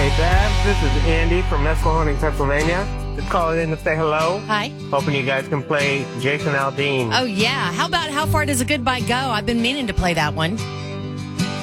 Hey, Babs. This is Andy from Nesquehoning, Pennsylvania. Just calling in to say hello. Hi. Hoping you guys can play Jason Aldean. Oh, yeah. How about How Far Does a Goodbye Go? I've been meaning to play that one.